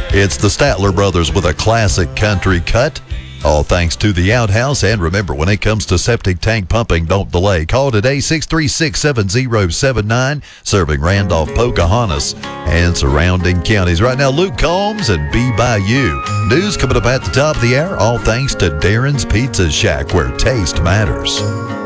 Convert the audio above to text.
It's the Statler Brothers with a classic country cut. All thanks to the Outhouse. And remember, when it comes to septic tank pumping, don't delay. Call today, 636-7079, serving Randolph, Pocahontas, and surrounding counties. Right now, Luke Combs and Be By You. News coming up at the top of the hour, all thanks to Darren's Pizza Shack, where taste matters.